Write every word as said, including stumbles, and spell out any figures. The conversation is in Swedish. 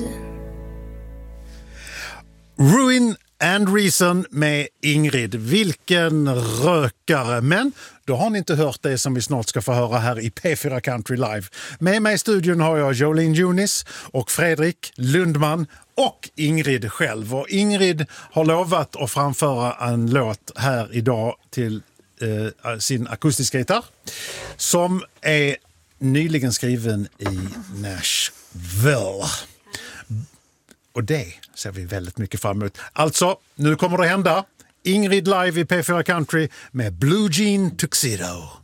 Ruin and Reason med Ingrid. Vilken rökare. Men då har ni inte hört det som vi snart ska få höra här i P fyra Country Live. Med mig i studion har jag Jolene Junis och Fredrik Lundman och Ingrid själv. Och Ingrid har lovat att framföra en låt här idag till eh, sin akustiska gitarr som är nyligen skriven i Nashville. Och det ser vi väldigt mycket fram emot. Alltså, nu kommer det hända. Ingrid live i P fyra Country med Blue Jean Tuxedo.